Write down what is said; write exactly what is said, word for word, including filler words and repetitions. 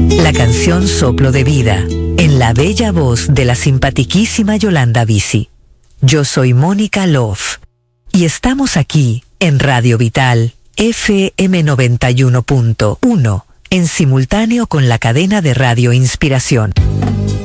La canción Soplo de Vida, en la bella voz de la simpatiquísima Yolanda Bici. Yo soy Mónica Love y estamos aquí en Radio Vital F M noventa y uno punto uno, en simultáneo con la cadena de Radio Inspiración.